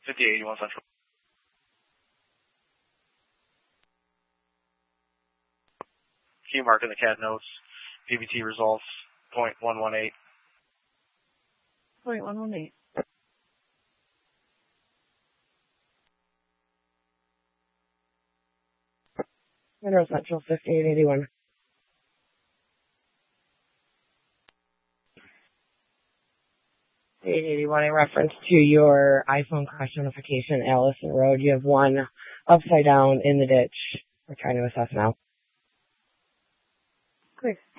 5881 Central. Key mark in the CAD notes. PBT results, 0.118. 0.118. Monroe Central, 5881. In reference to your iPhone crash notification, Allison Road, you have one upside down in the ditch. We're trying to assess now. Quick.